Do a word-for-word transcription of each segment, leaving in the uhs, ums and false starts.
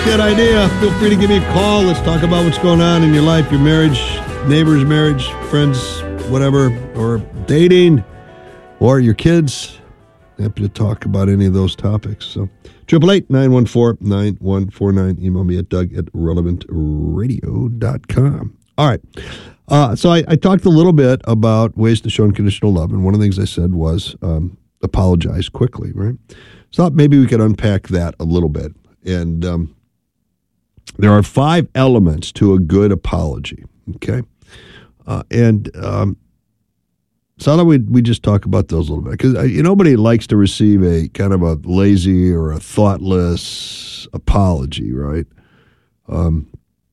that idea, feel free to give me a call. Let's talk about what's going on in your life, your marriage, neighbor's marriage, friends, whatever, or dating, or your kids. Happy to talk about any of those topics. So, triple eight nine one four nine one four nine. Email me at Doug at relevant radio dot com. All right. Uh, so I, I talked a little bit about ways to show unconditional love, and one of the things I said was um, apologize quickly, right? So I thought maybe we could unpack that a little bit. And um, there are five elements to a good apology, okay? Uh, and um, so I thought we'd, we just talk about those a little bit. Because uh, you know, nobody likes to receive a kind of a lazy or a thoughtless apology, right? Um,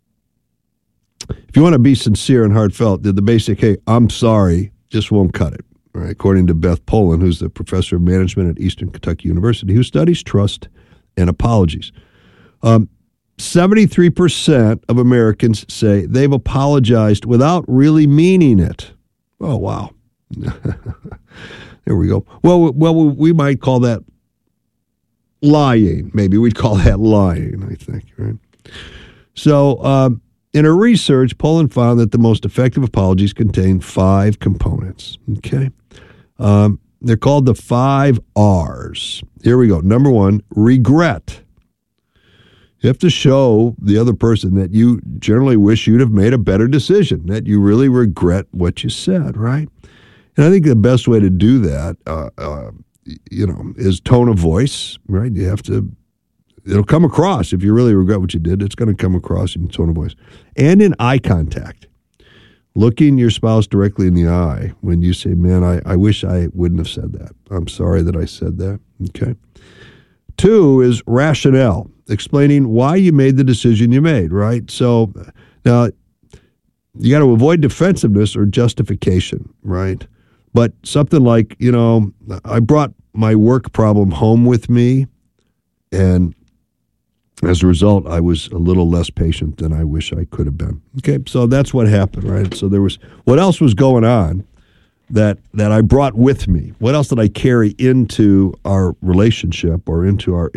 if you want to be sincere and heartfelt, the basic, hey, I'm sorry, just won't cut it, right? According to Beth Poland, who's the professor of management at Eastern Kentucky University, who studies trust and apologies. Um, seventy-three percent of Americans say they've apologized without really meaning it. Oh, wow. There we go. Well, well, we might call that lying. Maybe we'd call that lying, I think, right? So, um, in her research, Poland found that the most effective apologies contain five components, okay? Um, they're called the five R's. Here we go. Number one, regret. You have to show the other person that you generally wish you'd have made a better decision, that you really regret what you said, right? And I think the best way to do that, uh, uh, you know, is tone of voice, right? You have to, it'll come across. If you really regret what you did, it's going to come across in tone of voice. And in eye contact. Looking your spouse directly in the eye when you say, man, I, I wish I wouldn't have said that. I'm sorry that I said that. Okay. Two is rationale, explaining why you made the decision you made, right? So now you got to avoid defensiveness or justification, right? But something like, you know, I brought my work problem home with me, and as a result, I was a little less patient than I wish I could have been. Okay, so that's what happened, right? So there was, what else was going on that that I brought with me? What else did I carry into our relationship or into our